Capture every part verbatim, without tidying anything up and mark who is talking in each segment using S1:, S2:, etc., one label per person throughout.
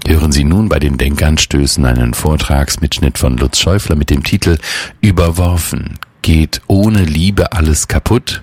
S1: Hören Sie nun bei den Denkanstößen einen Vortragsmitschnitt von Lutz Schäufler mit dem Titel Überworfen. Geht ohne Liebe alles kaputt?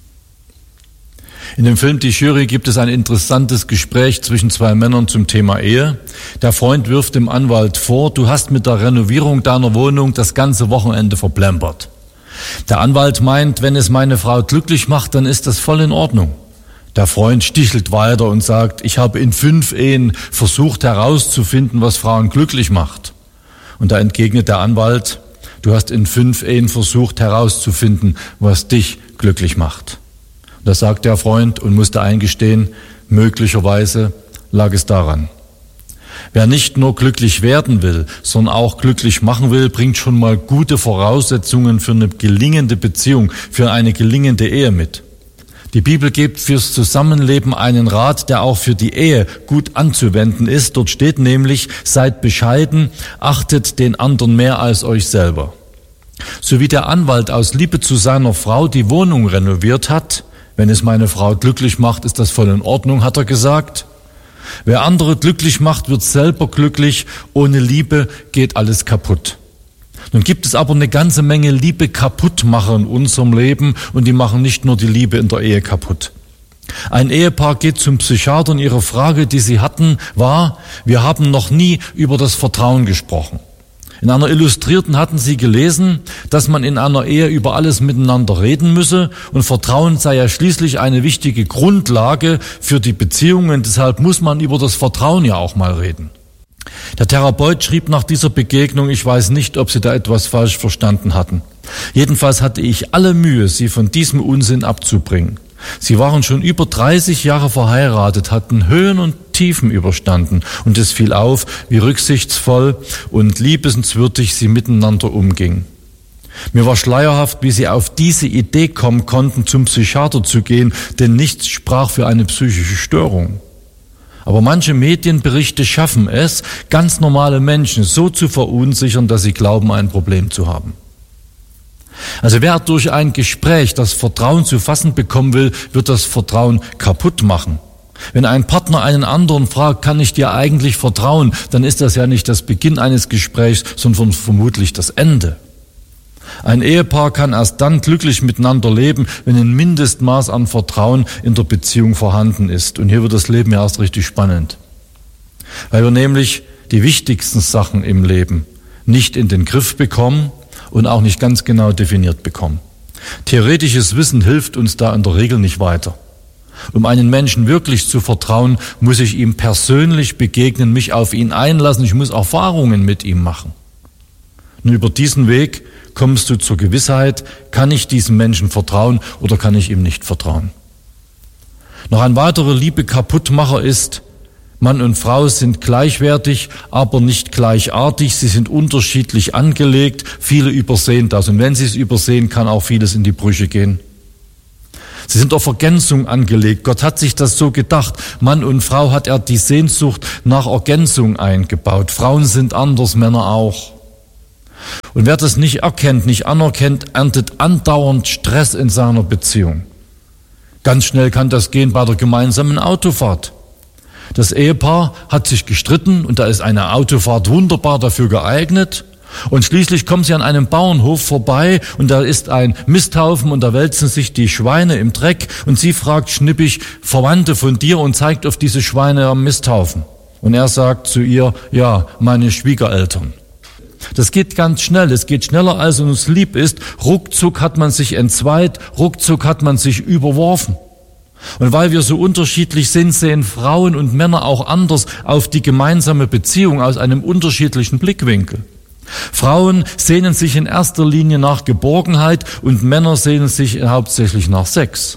S2: In dem Film Die Jury gibt es ein interessantes Gespräch zwischen zwei Männern zum Thema Ehe. Der Freund wirft dem Anwalt vor, du hast mit der Renovierung deiner Wohnung das ganze Wochenende verplempert. Der Anwalt meint, wenn es meine Frau glücklich macht, dann ist das voll in Ordnung. Der Freund stichelt weiter und sagt, ich habe in fünf Ehen versucht herauszufinden, was Frauen glücklich macht. Und da entgegnet der Anwalt, du hast in fünf Ehen versucht herauszufinden, was dich glücklich macht. Da sagt der Freund und musste eingestehen, möglicherweise lag es daran. Wer nicht nur glücklich werden will, sondern auch glücklich machen will, bringt schon mal gute Voraussetzungen für eine gelingende Beziehung, für eine gelingende Ehe mit. Die Bibel gibt fürs Zusammenleben einen Rat, der auch für die Ehe gut anzuwenden ist. Dort steht nämlich, seid bescheiden, achtet den anderen mehr als euch selber. So wie der Anwalt aus Liebe zu seiner Frau die Wohnung renoviert hat, wenn es meine Frau glücklich macht, ist das voll in Ordnung, hat er gesagt. Wer andere glücklich macht, wird selber glücklich. Ohne Liebe geht alles kaputt. Nun gibt es aber eine ganze Menge Liebe-Kaputtmacher in unserem Leben und die machen nicht nur die Liebe in der Ehe kaputt. Ein Ehepaar geht zum Psychiater und ihre Frage, die sie hatten, war, wir haben noch nie über das Vertrauen gesprochen. In einer Illustrierten hatten sie gelesen, dass man in einer Ehe über alles miteinander reden müsse und Vertrauen sei ja schließlich eine wichtige Grundlage für die Beziehungen, deshalb muss man über das Vertrauen ja auch mal reden. Der Therapeut schrieb nach dieser Begegnung, ich weiß nicht, ob sie da etwas falsch verstanden hatten. Jedenfalls hatte ich alle Mühe, sie von diesem Unsinn abzubringen. Sie waren schon über dreißig Jahre verheiratet, hatten Höhen und Tiefen überstanden und es fiel auf, wie rücksichtsvoll und liebenswürdig sie miteinander umgingen. Mir war schleierhaft, wie sie auf diese Idee kommen konnten, zum Psychiater zu gehen, denn nichts sprach für eine psychische Störung. Aber manche Medienberichte schaffen es, ganz normale Menschen so zu verunsichern, dass sie glauben, ein Problem zu haben. Also wer durch ein Gespräch das Vertrauen zu fassen bekommen will, wird das Vertrauen kaputt machen. Wenn ein Partner einen anderen fragt, kann ich dir eigentlich vertrauen, dann ist das ja nicht das Beginn eines Gesprächs, sondern vermutlich das Ende. Ein Ehepaar kann erst dann glücklich miteinander leben, wenn ein Mindestmaß an Vertrauen in der Beziehung vorhanden ist. Und hier wird das Leben ja erst richtig spannend. Weil wir nämlich die wichtigsten Sachen im Leben nicht in den Griff bekommen und auch nicht ganz genau definiert bekommen. Theoretisches Wissen hilft uns da in der Regel nicht weiter. Um einen Menschen wirklich zu vertrauen, muss ich ihm persönlich begegnen, mich auf ihn einlassen, ich muss Erfahrungen mit ihm machen. Und über diesen Weg kommst du zur Gewissheit, kann ich diesem Menschen vertrauen oder kann ich ihm nicht vertrauen. Noch ein weiterer Liebe-Kaputtmacher ist, Mann und Frau sind gleichwertig, aber nicht gleichartig, sie sind unterschiedlich angelegt, viele übersehen das und wenn sie es übersehen, kann auch vieles in die Brüche gehen. Sie sind auf Ergänzung angelegt. Gott hat sich das so gedacht. Mann und Frau hat er die Sehnsucht nach Ergänzung eingebaut. Frauen sind anders, Männer auch. Und wer das nicht erkennt, nicht anerkennt, erntet andauernd Stress in seiner Beziehung. Ganz schnell kann das gehen bei der gemeinsamen Autofahrt. Das Ehepaar hat sich gestritten und da ist eine Autofahrt wunderbar dafür geeignet. Und schließlich kommen sie an einem Bauernhof vorbei und da ist ein Misthaufen und da wälzen sich die Schweine im Dreck und sie fragt schnippig Verwandte von dir und zeigt auf diese Schweine am Misthaufen. Und er sagt zu ihr, ja, meine Schwiegereltern. Das geht ganz schnell, es geht schneller als uns lieb ist. Ruckzuck hat man sich entzweit, ruckzuck hat man sich überworfen. Und weil wir so unterschiedlich sind, sehen Frauen und Männer auch anders auf die gemeinsame Beziehung aus einem unterschiedlichen Blickwinkel. Frauen sehnen sich in erster Linie nach Geborgenheit und Männer sehnen sich hauptsächlich nach Sex.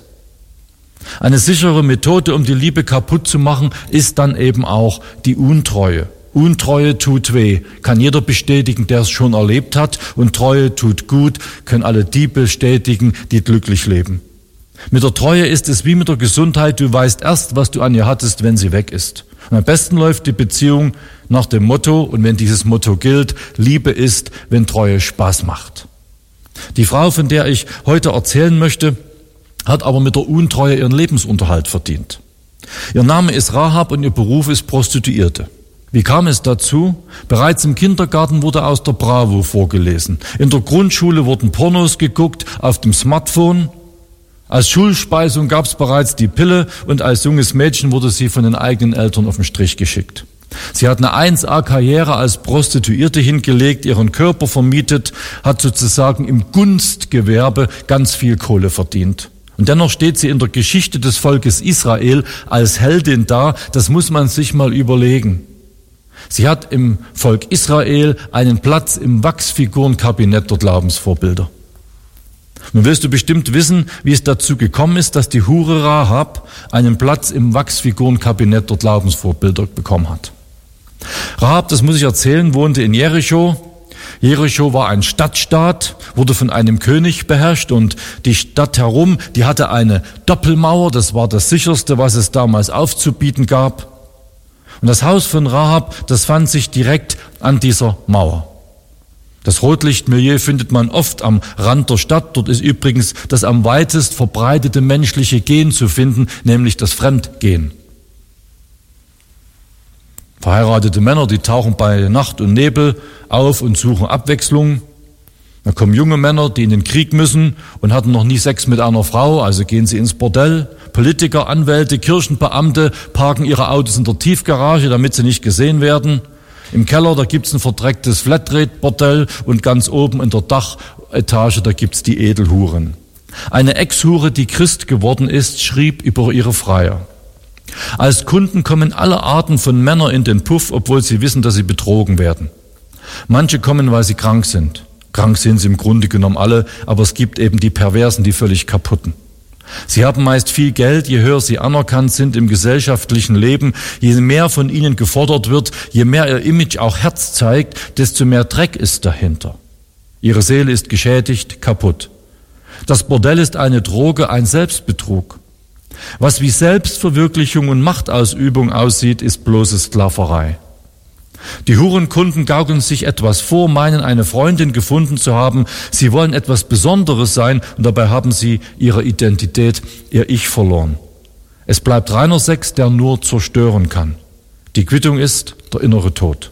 S2: Eine sichere Methode, um die Liebe kaputt zu machen, ist dann eben auch die Untreue. Untreue tut weh, kann jeder bestätigen, der es schon erlebt hat, und Treue tut gut, können alle die bestätigen, die glücklich leben. Mit der Treue ist es wie mit der Gesundheit, du weißt erst, was du an ihr hattest, wenn sie weg ist. Und am besten läuft die Beziehung nach dem Motto, und wenn dieses Motto gilt, Liebe ist, wenn Treue Spaß macht. Die Frau, von der ich heute erzählen möchte, hat aber mit der Untreue ihren Lebensunterhalt verdient. Ihr Name ist Rahab und ihr Beruf ist Prostituierte. Wie kam es dazu? Bereits im Kindergarten wurde aus der Bravo vorgelesen. In der Grundschule wurden Pornos geguckt, auf dem Smartphone. Als Schulspeisung gab es bereits die Pille und als junges Mädchen wurde sie von den eigenen Eltern auf den Strich geschickt. Sie hat eine eins A Karriere als Prostituierte hingelegt, ihren Körper vermietet, hat sozusagen im Gunstgewerbe ganz viel Kohle verdient. Und dennoch steht sie in der Geschichte des Volkes Israel als Heldin da. Das muss man sich mal überlegen. Sie hat im Volk Israel einen Platz im Wachsfigurenkabinett der Glaubensvorbilder. Nun willst du bestimmt wissen, wie es dazu gekommen ist, dass die Hure Rahab einen Platz im Wachsfigurenkabinett der Glaubensvorbilder bekommen hat. Rahab, das muss ich erzählen, wohnte in Jericho. Jericho war ein Stadtstaat, wurde von einem König beherrscht und die Stadt herum, die hatte eine Doppelmauer, das war das sicherste, was es damals aufzubieten gab. Und das Haus von Rahab, das fand sich direkt an dieser Mauer. Das Rotlichtmilieu findet man oft am Rand der Stadt. Dort ist übrigens das am weitest verbreitete menschliche Gen zu finden, nämlich das Fremdgehen. Verheiratete Männer, die tauchen bei Nacht und Nebel auf und suchen Abwechslung. Dann kommen junge Männer, die in den Krieg müssen und hatten noch nie Sex mit einer Frau, also gehen sie ins Bordell. Politiker, Anwälte, Kirchenbeamte parken ihre Autos in der Tiefgarage, damit sie nicht gesehen werden. Im Keller, da gibt's ein verdrecktes Flatrate-Bordell und ganz oben in der Dachetage, da gibt's die Edelhuren. Eine Ex-Hure, die Christ geworden ist, schrieb über ihre Freier: Als Kunden kommen alle Arten von Männern in den Puff, obwohl sie wissen, dass sie betrogen werden. Manche kommen, weil sie krank sind. Krank sind sie im Grunde genommen alle, aber es gibt eben die Perversen, die völlig kaputten. Sie haben meist viel Geld, je höher sie anerkannt sind im gesellschaftlichen Leben, je mehr von ihnen gefordert wird, je mehr ihr Image auch Herz zeigt, desto mehr Dreck ist dahinter. Ihre Seele ist geschädigt, kaputt. Das Bordell ist eine Droge, ein Selbstbetrug. Was wie Selbstverwirklichung und Machtausübung aussieht, ist bloße Sklaverei. Die Hurenkunden gaukeln sich etwas vor, meinen eine Freundin gefunden zu haben. Sie wollen etwas Besonderes sein und dabei haben sie ihre Identität, ihr Ich verloren. Es bleibt reiner Sex, der nur zerstören kann. Die Quittung ist der innere Tod.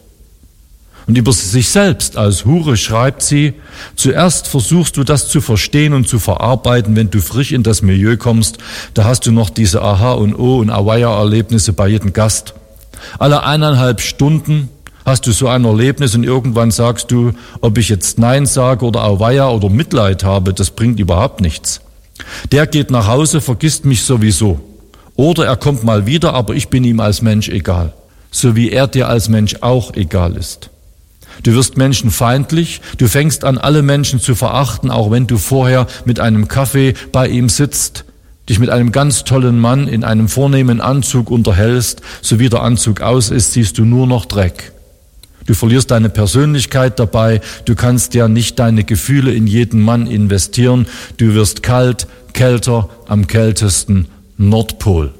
S2: Und über sich selbst als Hure schreibt sie: Zuerst versuchst du das zu verstehen und zu verarbeiten, wenn du frisch in das Milieu kommst. Da hast du noch diese Aha- und Oh- und Awaya-Erlebnisse bei jedem Gast. Alle eineinhalb Stunden hast du so ein Erlebnis und irgendwann sagst du, ob ich jetzt Nein sage oder Awaya oder Mitleid habe, das bringt überhaupt nichts. Der geht nach Hause, vergisst mich sowieso. Oder er kommt mal wieder, aber ich bin ihm als Mensch egal. So wie er dir als Mensch auch egal ist. Du wirst menschenfeindlich, du fängst an, alle Menschen zu verachten, auch wenn du vorher mit einem Kaffee bei ihm sitzt, dich mit einem ganz tollen Mann in einem vornehmen Anzug unterhältst, so wie der Anzug aus ist, siehst du nur noch Dreck. Du verlierst deine Persönlichkeit dabei, du kannst ja nicht deine Gefühle in jeden Mann investieren, du wirst kalt, kälter, am kältesten Nordpol.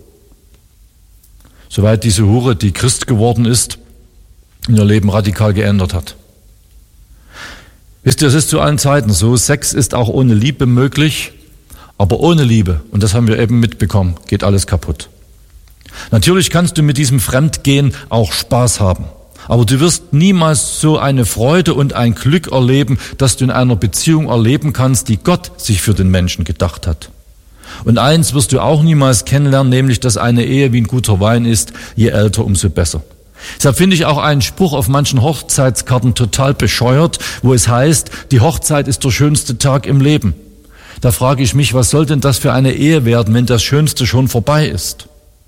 S2: Soweit diese Hure, die Christ geworden ist, ihr Leben radikal geändert hat. Wisst ihr, es ist zu allen Zeiten so, Sex ist auch ohne Liebe möglich, aber ohne Liebe, und das haben wir eben mitbekommen, geht alles kaputt. Natürlich kannst du mit diesem Fremdgehen auch Spaß haben, aber du wirst niemals so eine Freude und ein Glück erleben, das du in einer Beziehung erleben kannst, die Gott sich für den Menschen gedacht hat. Und eins wirst du auch niemals kennenlernen, nämlich, dass eine Ehe wie ein guter Wein ist, je älter, umso besser. Deshalb finde ich auch einen Spruch auf manchen Hochzeitskarten total bescheuert, wo es heißt, die Hochzeit ist der schönste Tag im Leben. Da frage ich mich, was soll denn das für eine Ehe werden, wenn das Schönste schon vorbei ist?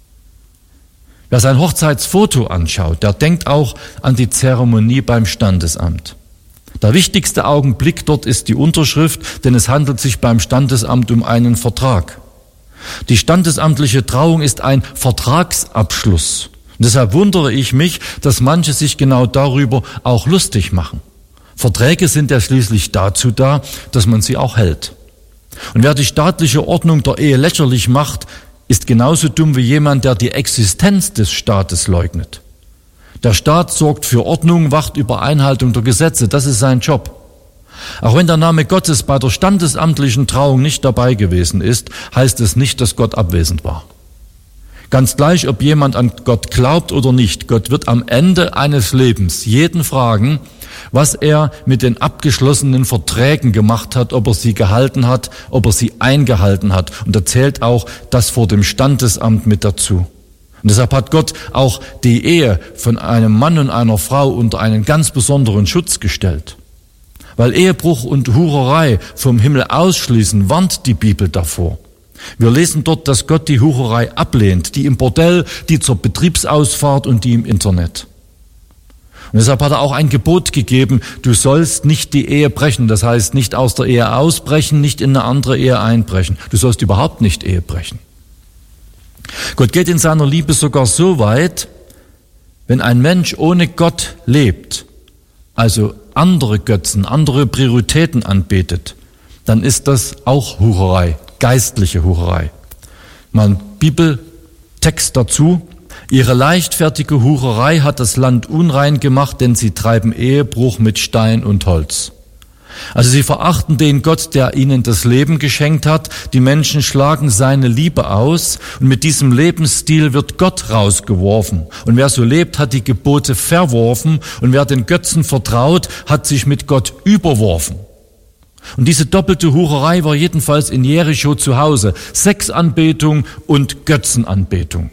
S2: Wer sein Hochzeitsfoto anschaut, der denkt auch an die Zeremonie beim Standesamt. Der wichtigste Augenblick dort ist die Unterschrift, denn es handelt sich beim Standesamt um einen Vertrag. Die standesamtliche Trauung ist ein Vertragsabschluss. Und deshalb wundere ich mich, dass manche sich genau darüber auch lustig machen. Verträge sind ja schließlich dazu da, dass man sie auch hält. Und wer die staatliche Ordnung der Ehe lächerlich macht, ist genauso dumm wie jemand, der die Existenz des Staates leugnet. Der Staat sorgt für Ordnung, wacht über Einhaltung der Gesetze, das ist sein Job. Auch wenn der Name Gottes bei der standesamtlichen Trauung nicht dabei gewesen ist, heißt es nicht, dass Gott abwesend war. Ganz gleich, ob jemand an Gott glaubt oder nicht, Gott wird am Ende eines Lebens jeden fragen, was er mit den abgeschlossenen Verträgen gemacht hat, ob er sie gehalten hat, ob er sie eingehalten hat. Und da zählt auch das vor dem Standesamt mit dazu. Und deshalb hat Gott auch die Ehe von einem Mann und einer Frau unter einen ganz besonderen Schutz gestellt. Weil Ehebruch und Hurerei vom Himmel ausschließen, warnt die Bibel davor. Wir lesen dort, dass Gott die Hurerei ablehnt, die im Bordell, die zur Betriebsausfahrt und die im Internet. Und deshalb hat er auch ein Gebot gegeben, du sollst nicht die Ehe brechen, das heißt nicht aus der Ehe ausbrechen, nicht in eine andere Ehe einbrechen. Du sollst überhaupt nicht Ehe brechen. Gott geht in seiner Liebe sogar so weit, wenn ein Mensch ohne Gott lebt, also andere Götzen, andere Prioritäten anbetet, dann ist das auch Hurerei, geistliche Hurerei. Mal ein Bibeltext dazu. Ihre leichtfertige Hurerei hat das Land unrein gemacht, denn sie treiben Ehebruch mit Stein und Holz. Also sie verachten den Gott, der ihnen das Leben geschenkt hat. Die Menschen schlagen seine Liebe aus und mit diesem Lebensstil wird Gott rausgeworfen. Und wer so lebt, hat die Gebote verworfen und wer den Götzen vertraut, hat sich mit Gott überworfen. Und diese doppelte Hurerei war jedenfalls in Jericho zu Hause. Sexanbetung und Götzenanbetung.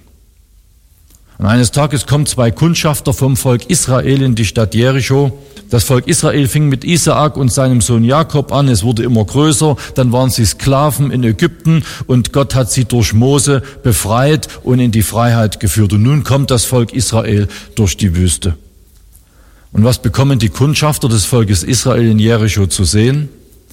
S2: Und eines Tages kommen zwei Kundschafter vom Volk Israel in die Stadt Jericho. Das Volk Israel fing mit Isaak und seinem Sohn Jakob an. Es wurde immer größer. Dann waren sie Sklaven in Ägypten und Gott hat sie durch Mose befreit und in die Freiheit geführt. Und nun kommt das Volk Israel durch die Wüste. Und was bekommen die Kundschafter des Volkes Israel in Jericho zu sehen?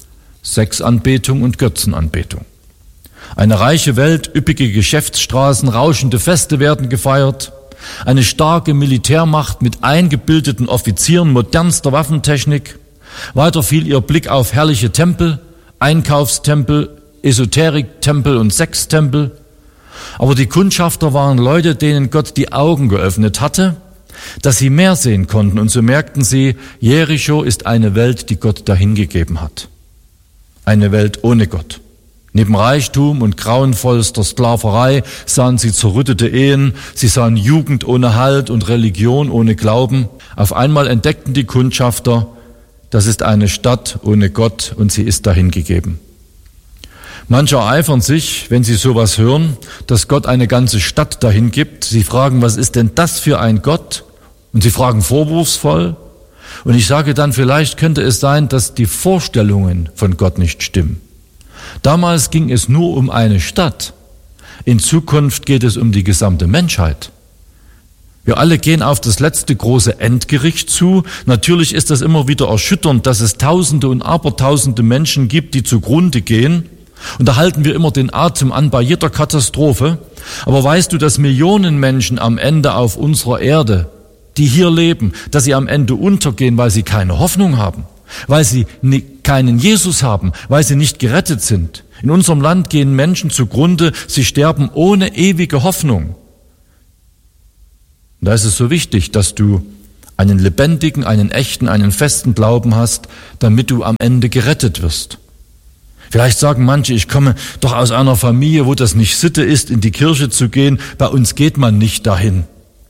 S2: Sexanbetung und Götzenanbetung. Eine reiche Welt, üppige Geschäftsstraßen, rauschende Feste werden gefeiert. Eine starke Militärmacht mit eingebildeten Offizieren modernster Waffentechnik. Weiter fiel ihr Blick auf herrliche Tempel, Einkaufstempel, Esoteriktempel und Sextempel. Aber die Kundschafter waren Leute, denen Gott die Augen geöffnet hatte, dass sie mehr sehen konnten. Und so merkten sie, Jericho ist eine Welt, die Gott dahingegeben hat. Eine Welt ohne Gott. Neben Reichtum und grauenvollster Sklaverei sahen sie zerrüttete Ehen, sie sahen Jugend ohne Halt und Religion ohne Glauben. Auf einmal entdeckten die Kundschafter, das ist eine Stadt ohne Gott und sie ist dahingegeben. Manche ereifern sich, wenn sie sowas hören, dass Gott eine ganze Stadt dahin gibt. Sie fragen, was ist denn das für ein Gott? Und sie fragen vorwurfsvoll. Und ich sage dann, vielleicht könnte es sein, dass die Vorstellungen von Gott nicht stimmen. Damals ging es nur um eine Stadt. In Zukunft geht es um die gesamte Menschheit. Wir alle gehen auf das letzte große Endgericht zu. Natürlich ist das immer wieder erschütternd, dass es Tausende und Abertausende Menschen gibt, die zugrunde gehen. Und da halten wir immer den Atem an bei jeder Katastrophe. Aber weißt du, dass Millionen Menschen am Ende auf unserer Erde, die hier leben, dass sie am Ende untergehen, weil sie keine Hoffnung haben? Weil sie keinen Jesus haben, weil sie nicht gerettet sind. In unserem Land gehen Menschen zugrunde, sie sterben ohne ewige Hoffnung. Und da ist es so wichtig, dass du einen lebendigen, einen echten, einen festen Glauben hast, damit du am Ende gerettet wirst. Vielleicht sagen manche, ich komme doch aus einer Familie, wo das nicht Sitte ist, in die Kirche zu gehen. Bei uns geht man nicht dahin.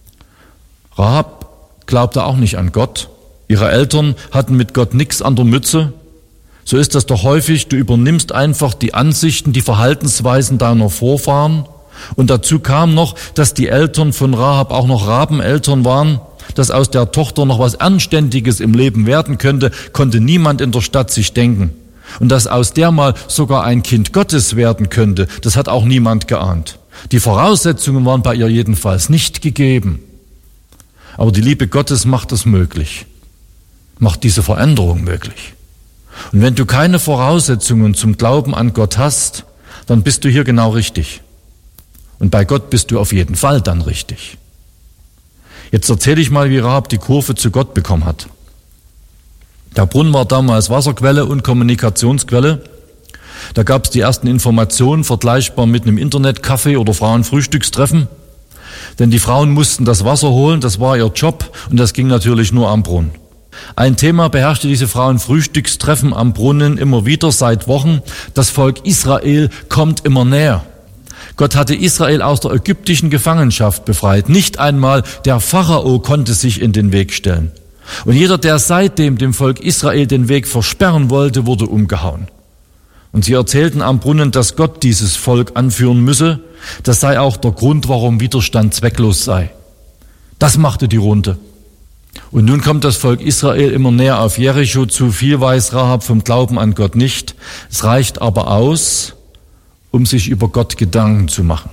S2: Rahab glaubte auch nicht an Gott. Ihre Eltern hatten mit Gott nichts an der Mütze. So ist das doch häufig, du übernimmst einfach die Ansichten, die Verhaltensweisen deiner Vorfahren. Und dazu kam noch, dass die Eltern von Rahab auch noch Rabeneltern waren, dass aus der Tochter noch was Anständiges im Leben werden könnte, konnte niemand in der Stadt sich denken. Und dass aus der mal sogar ein Kind Gottes werden könnte, das hat auch niemand geahnt. Die Voraussetzungen waren bei ihr jedenfalls nicht gegeben. Aber die Liebe Gottes macht es möglich. Macht diese Veränderung möglich. Und wenn du keine Voraussetzungen zum Glauben an Gott hast, dann bist du hier genau richtig. Und bei Gott bist du auf jeden Fall dann richtig. Jetzt erzähle ich mal, wie Rahab die Kurve zu Gott bekommen hat. Der Brunnen war damals Wasserquelle und Kommunikationsquelle. Da gab es die ersten Informationen, vergleichbar mit einem Internetcafé oder Frauenfrühstückstreffen. Denn die Frauen mussten das Wasser holen, das war ihr Job und das ging natürlich nur am Brunnen. Ein Thema beherrschte diese Frauenfrühstückstreffen am Brunnen immer wieder seit Wochen. Das Volk Israel kommt immer näher. Gott hatte Israel aus der ägyptischen Gefangenschaft befreit. Nicht einmal der Pharao konnte sich in den Weg stellen. Und jeder, der seitdem dem Volk Israel den Weg versperren wollte, wurde umgehauen. Und sie erzählten am Brunnen, dass Gott dieses Volk anführen müsse. Das sei auch der Grund, warum Widerstand zwecklos sei. Das machte die Runde. Und nun kommt das Volk Israel immer näher auf Jericho zu. Viel weiß Rahab vom Glauben an Gott nicht. Es reicht aber aus, um sich über Gott Gedanken zu machen.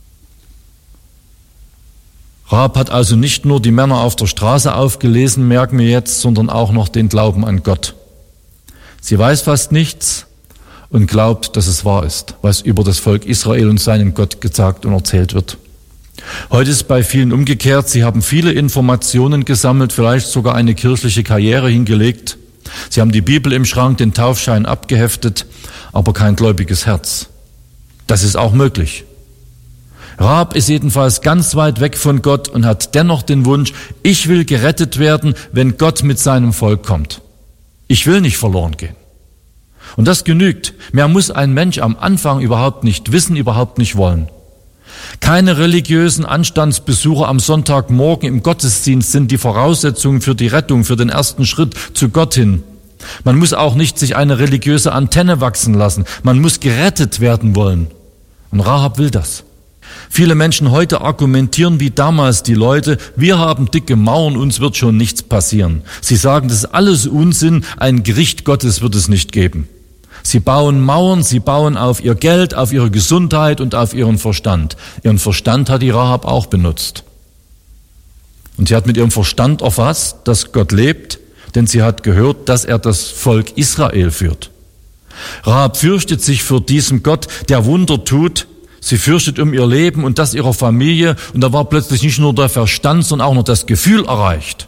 S2: Rahab hat also nicht nur die Männer auf der Straße aufgelesen, merken wir jetzt, sondern auch noch den Glauben an Gott. Sie weiß fast nichts und glaubt, dass es wahr ist, was über das Volk Israel und seinen Gott gesagt und erzählt wird. Heute ist bei vielen umgekehrt. Sie haben viele Informationen gesammelt, vielleicht sogar eine kirchliche Karriere hingelegt. Sie haben die Bibel im Schrank, den Taufschein abgeheftet, aber kein gläubiges Herz. Das ist auch möglich. Rahab ist jedenfalls ganz weit weg von Gott und hat dennoch den Wunsch, ich will gerettet werden, wenn Gott mit seinem Volk kommt. Ich will nicht verloren gehen. Und das genügt. Mehr muss ein Mensch am Anfang überhaupt nicht wissen, überhaupt nicht wollen. Keine religiösen Anstandsbesuche am Sonntagmorgen im Gottesdienst sind die Voraussetzungen für die Rettung, für den ersten Schritt zu Gott hin. Man muss auch nicht sich eine religiöse Antenne wachsen lassen. Man muss gerettet werden wollen. Und Rahab will das. Viele Menschen heute argumentieren wie damals die Leute, wir haben dicke Mauern, uns wird schon nichts passieren. Sie sagen, das ist alles Unsinn, ein Gericht Gottes wird es nicht geben. Sie bauen Mauern, sie bauen auf ihr Geld, auf ihre Gesundheit und auf ihren Verstand. Ihren Verstand hat die Rahab auch benutzt. Und sie hat mit ihrem Verstand erfasst, dass Gott lebt, denn sie hat gehört, dass er das Volk Israel führt. Rahab fürchtet sich vor diesem Gott, der Wunder tut. Sie fürchtet um ihr Leben und das ihrer Familie. Und da war plötzlich nicht nur der Verstand, sondern auch noch das Gefühl erreicht.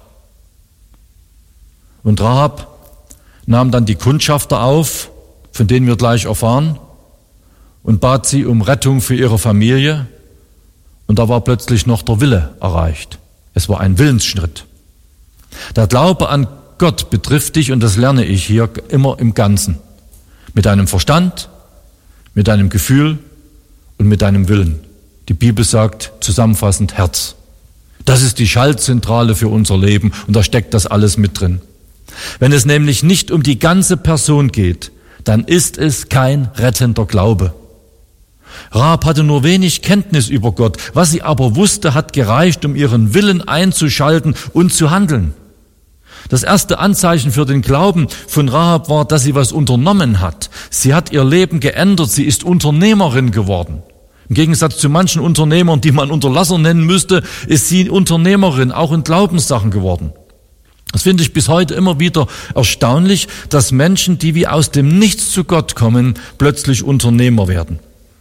S2: Und Rahab nahm dann die Kundschafter auf, von denen wir gleich erfahren, und bat sie um Rettung für ihre Familie. Und da war plötzlich noch der Wille erreicht. Es war ein Willensschritt. Der Glaube an Gott betrifft dich, und das lerne ich hier immer im Ganzen. Mit deinem Verstand, mit deinem Gefühl und mit deinem Willen. Die Bibel sagt zusammenfassend Herz. Das ist die Schaltzentrale für unser Leben, und da steckt das alles mit drin. Wenn es nämlich nicht um die ganze Person geht, dann ist es kein rettender Glaube. Rahab hatte nur wenig Kenntnis über Gott. Was sie aber wusste, hat gereicht, um ihren Willen einzuschalten und zu handeln. Das erste Anzeichen für den Glauben von Rahab war, dass sie was unternommen hat. Sie hat ihr Leben geändert, sie ist Unternehmerin geworden. Im Gegensatz zu manchen Unternehmern, die man Unterlasser nennen müsste, ist sie Unternehmerin, auch in Glaubenssachen geworden. Das finde ich bis heute immer wieder erstaunlich, dass Menschen, die wie aus dem Nichts zu Gott kommen, plötzlich Unternehmer werden.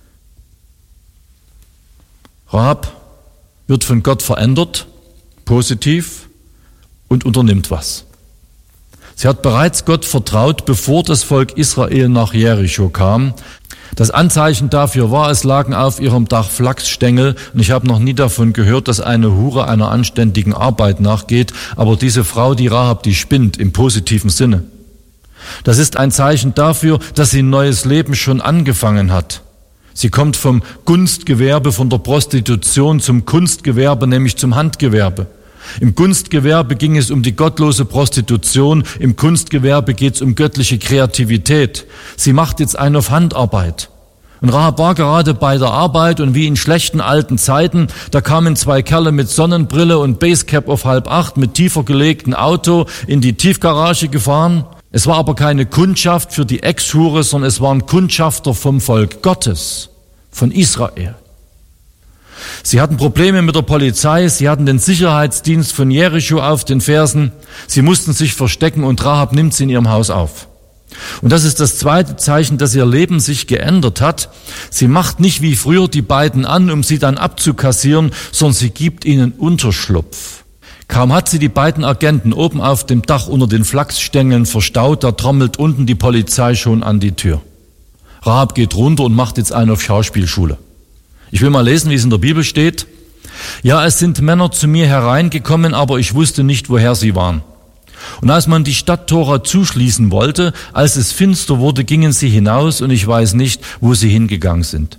S2: Rahab wird von Gott verändert, positiv, und unternimmt was. Sie hat bereits Gott vertraut, bevor das Volk Israel nach Jericho kam. Das Anzeichen dafür war, es lagen auf ihrem Dach Flachsstängel, und ich habe noch nie davon gehört, dass eine Hure einer anständigen Arbeit nachgeht, aber diese Frau, die Rahab, die spinnt im positiven Sinne. Das ist ein Zeichen dafür, dass sie ein neues Leben schon angefangen hat. Sie kommt vom Gunstgewerbe, von der Prostitution zum Kunstgewerbe, nämlich zum Handgewerbe. Im Kunstgewerbe ging es um die gottlose Prostitution, im Kunstgewerbe geht es um göttliche Kreativität. Sie macht jetzt eine auf Handarbeit. Und Rahab war gerade bei der Arbeit, und wie in schlechten alten Zeiten, da kamen zwei Kerle mit Sonnenbrille und Basecap auf halb acht mit tiefer gelegtem Auto in die Tiefgarage gefahren. Es war aber keine Kundschaft für die Ex-Hure, sondern es waren Kundschafter vom Volk Gottes, von Israel. Sie hatten Probleme mit der Polizei, sie hatten den Sicherheitsdienst von Jericho auf den Fersen, sie mussten sich verstecken, und Rahab nimmt sie in ihrem Haus auf. Und das ist das zweite Zeichen, dass ihr Leben sich geändert hat. Sie macht nicht wie früher die beiden an, um sie dann abzukassieren, sondern sie gibt ihnen Unterschlupf. Kaum hat sie die beiden Agenten oben auf dem Dach unter den Flachsstängeln verstaut, da trommelt unten die Polizei schon an die Tür. Rahab geht runter und macht jetzt einen auf Schauspielschule. Ich will mal lesen, wie es in der Bibel steht. Ja, es sind Männer zu mir hereingekommen, aber ich wusste nicht, woher sie waren. Und als man die Stadttore zuschließen wollte, als es finster wurde, gingen sie hinaus, und ich weiß nicht, wo sie hingegangen sind.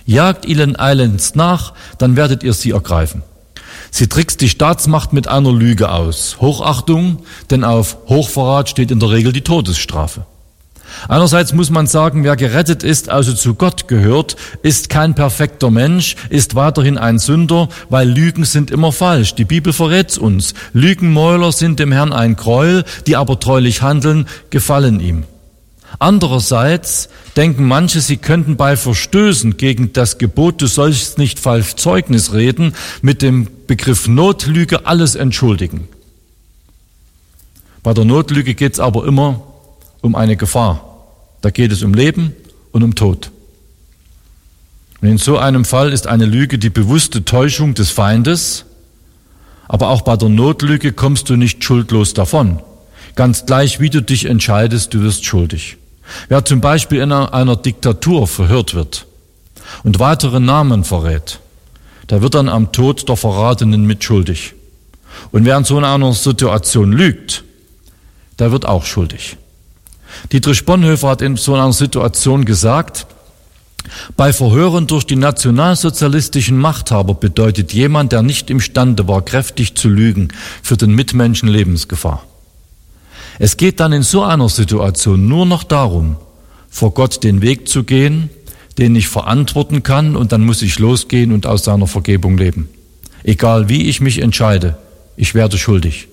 S2: Jagt ihnen eilends nach, dann werdet ihr sie ergreifen. Sie trickst die Staatsmacht mit einer Lüge aus. Hochachtung, denn auf Hochverrat steht in der Regel die Todesstrafe. Einerseits muss man sagen, wer gerettet ist, also zu Gott gehört, ist kein perfekter Mensch, ist weiterhin ein Sünder, weil Lügen sind immer falsch. Die Bibel verrät's uns. Lügenmäuler sind dem Herrn ein Gräuel, die aber treulich handeln, gefallen ihm. Andererseits denken manche, sie könnten bei Verstößen gegen das Gebot, du sollst nicht falsch Zeugnis reden, mit dem Begriff Notlüge alles entschuldigen. Bei der Notlüge geht's aber immer um eine Gefahr. Da geht es um Leben und um Tod. Und in so einem Fall ist eine Lüge die bewusste Täuschung des Feindes, aber auch bei der Notlüge kommst du nicht schuldlos davon. Ganz gleich, wie du dich entscheidest, du wirst schuldig. Wer zum Beispiel in einer Diktatur verhört wird und weitere Namen verrät, der wird dann am Tod der Verratenen mitschuldig. Und wer in so einer Situation lügt, der wird auch schuldig. Dietrich Bonhoeffer hat in so einer Situation gesagt, bei Verhören durch die nationalsozialistischen Machthaber bedeutet jemand, der nicht imstande war, kräftig zu lügen, für den Mitmenschen Lebensgefahr. Es geht dann in so einer Situation nur noch darum, vor Gott den Weg zu gehen, den ich verantworten kann, und dann muss ich losgehen und aus seiner Vergebung leben. Egal wie ich mich entscheide, ich werde schuldig.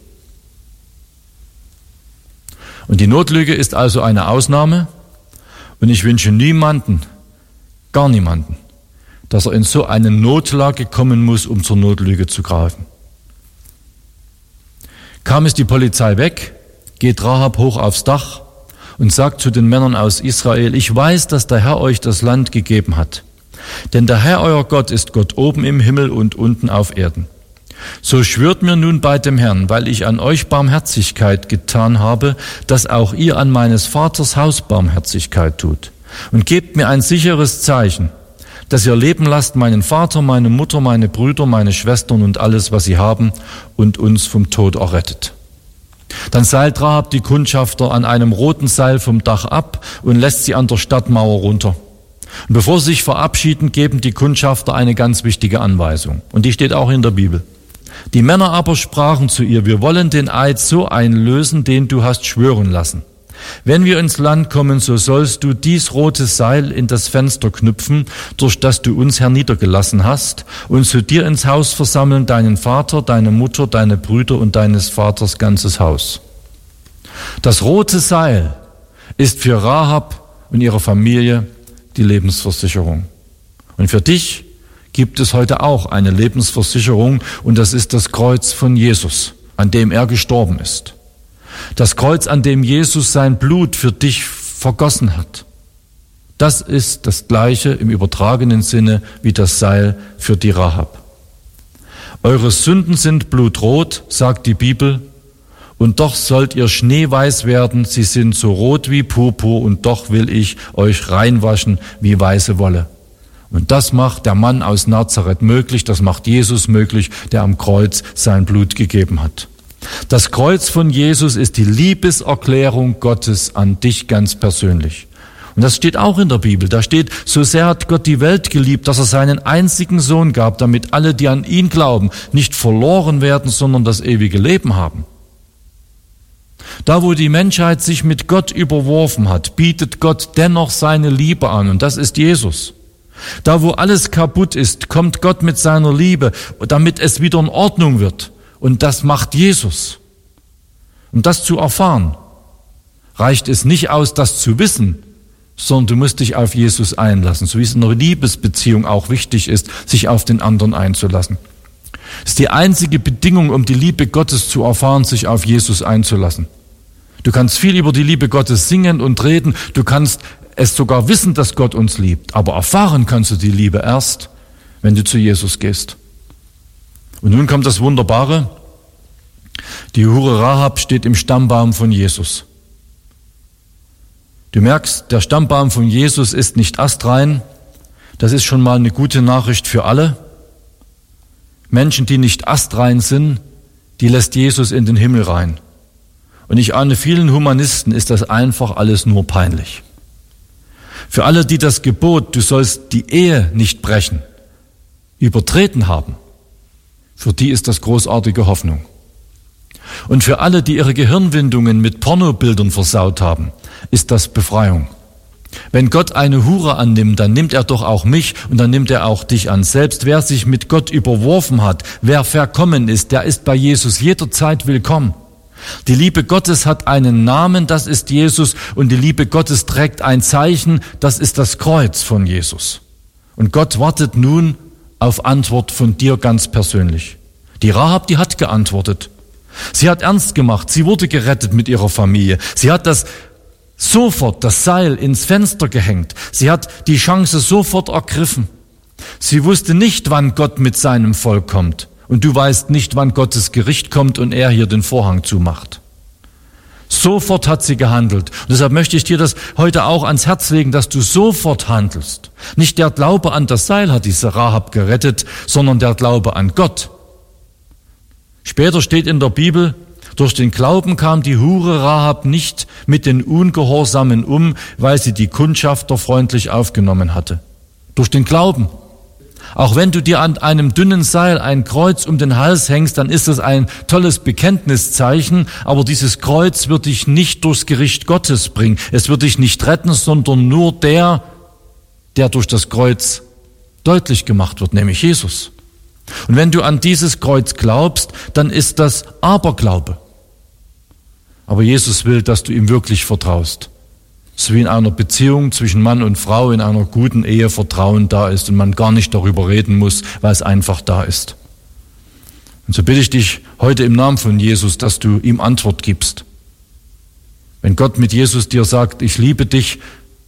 S2: Und die Notlüge ist also eine Ausnahme, und ich wünsche niemanden, gar niemanden, dass er in so eine Notlage kommen muss, um zur Notlüge zu greifen. Kam es die Polizei weg, geht Rahab hoch aufs Dach und sagt zu den Männern aus Israel, ich weiß, dass der Herr euch das Land gegeben hat. Denn der Herr euer Gott ist Gott oben im Himmel und unten auf Erden. So schwört mir nun bei dem Herrn, weil ich an euch Barmherzigkeit getan habe, dass auch ihr an meines Vaters Haus Barmherzigkeit tut. Und gebt mir ein sicheres Zeichen, dass ihr leben lasst meinen Vater, meine Mutter, meine Brüder, meine Schwestern und alles, was sie haben, und uns vom Tod errettet. Dann seilt Rahab die Kundschafter an einem roten Seil vom Dach ab und lässt sie an der Stadtmauer runter. Und bevor sie sich verabschieden, geben die Kundschafter eine ganz wichtige Anweisung. Und die steht auch in der Bibel. Die Männer aber sprachen zu ihr, wir wollen den Eid so einlösen, den du hast schwören lassen. Wenn wir ins Land kommen, so sollst du dies rote Seil in das Fenster knüpfen, durch das du uns herniedergelassen hast, und zu dir ins Haus versammeln deinen Vater, deine Mutter, deine Brüder und deines Vaters ganzes Haus. Das rote Seil ist für Rahab und ihre Familie die Lebensversicherung. Und für dich gibt es heute auch eine Lebensversicherung, und das ist das Kreuz von Jesus, an dem er gestorben ist. Das Kreuz, an dem Jesus sein Blut für dich vergossen hat. Das ist das Gleiche im übertragenen Sinne wie das Seil für die Rahab. Eure Sünden sind blutrot, sagt die Bibel, und doch sollt ihr schneeweiß werden, sie sind so rot wie Purpur, und doch will ich euch reinwaschen wie weiße Wolle. Und das macht der Mann aus Nazareth möglich, das macht Jesus möglich, der am Kreuz sein Blut gegeben hat. Das Kreuz von Jesus ist die Liebeserklärung Gottes an dich ganz persönlich. Und das steht auch in der Bibel. Da steht, so sehr hat Gott die Welt geliebt, dass er seinen einzigen Sohn gab, damit alle, die an ihn glauben, nicht verloren werden, sondern das ewige Leben haben. Da, wo die Menschheit sich mit Gott überworfen hat, bietet Gott dennoch seine Liebe an, und das ist Jesus. Da, wo alles kaputt ist, kommt Gott mit seiner Liebe, damit es wieder in Ordnung wird. Und das macht Jesus. Um das zu erfahren, reicht es nicht aus, das zu wissen, sondern du musst dich auf Jesus einlassen, so wie es in einer Liebesbeziehung auch wichtig ist, sich auf den anderen einzulassen. Es ist die einzige Bedingung, um die Liebe Gottes zu erfahren, sich auf Jesus einzulassen. Du kannst viel über die Liebe Gottes singen und reden, du kannst es sogar wissen, dass Gott uns liebt, aber erfahren kannst du die Liebe erst, wenn du zu Jesus gehst. Und nun kommt das Wunderbare. Die Hure Rahab steht im Stammbaum von Jesus. Du merkst, der Stammbaum von Jesus ist nicht astrein. Das ist schon mal eine gute Nachricht für alle. Menschen, die nicht astrein sind, die lässt Jesus in den Himmel rein. Und ich ahne, vielen Humanisten ist das einfach alles nur peinlich. Für alle, die das Gebot, du sollst die Ehe nicht brechen, übertreten haben, für die ist das großartige Hoffnung. Und für alle, die ihre Gehirnwindungen mit Pornobildern versaut haben, ist das Befreiung. Wenn Gott eine Hure annimmt, dann nimmt er doch auch mich und dann nimmt er auch dich an. Selbst wer sich mit Gott überworfen hat, wer verkommen ist, der ist bei Jesus jederzeit willkommen. Die Liebe Gottes hat einen Namen, das ist Jesus, und die Liebe Gottes trägt ein Zeichen, das ist das Kreuz von Jesus. Und Gott wartet nun auf Antwort von dir ganz persönlich. Die Rahab, die hat geantwortet. Sie hat ernst gemacht, sie wurde gerettet mit ihrer Familie. Sie hat das sofort das Seil ins Fenster gehängt. Sie hat die Chance sofort ergriffen. Sie wusste nicht, wann Gott mit seinem Volk kommt. Und du weißt nicht, wann Gottes Gericht kommt und er hier den Vorhang zumacht. Sofort hat sie gehandelt. Und deshalb möchte ich dir das heute auch ans Herz legen, dass du sofort handelst. Nicht der Glaube an das Seil hat diese Rahab gerettet, sondern der Glaube an Gott. Später steht in der Bibel, durch den Glauben kam die Hure Rahab nicht mit den Ungehorsamen um, weil sie die Kundschafter freundlich aufgenommen hatte. Durch den Glauben. Auch wenn du dir an einem dünnen Seil ein Kreuz um den Hals hängst, dann ist das ein tolles Bekenntniszeichen, aber dieses Kreuz wird dich nicht durchs Gericht Gottes bringen. Es wird dich nicht retten, sondern nur der, der durch das Kreuz deutlich gemacht wird, nämlich Jesus. Und wenn du an dieses Kreuz glaubst, dann ist das Aberglaube. Aber Jesus will, dass du ihm wirklich vertraust. So wie in einer Beziehung zwischen Mann und Frau, in einer guten Ehe Vertrauen da ist und man gar nicht darüber reden muss, weil es einfach da ist. Und so bitte ich dich heute im Namen von Jesus, dass du ihm Antwort gibst. Wenn Gott mit Jesus dir sagt, ich liebe dich,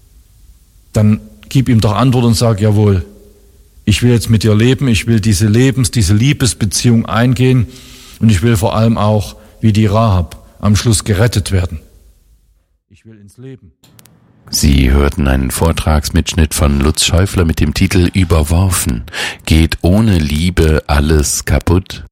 S2: dann gib ihm doch Antwort und sag, jawohl, ich will jetzt mit dir leben, ich will diese Lebens-, diese Liebesbeziehung eingehen und ich will vor allem auch, wie die Rahab, am Schluss gerettet werden. Ich will ins Leben.
S1: Sie hörten einen Vortragsmitschnitt von Lutz Schäufler mit dem Titel Überworfen. Geht ohne Liebe alles kaputt?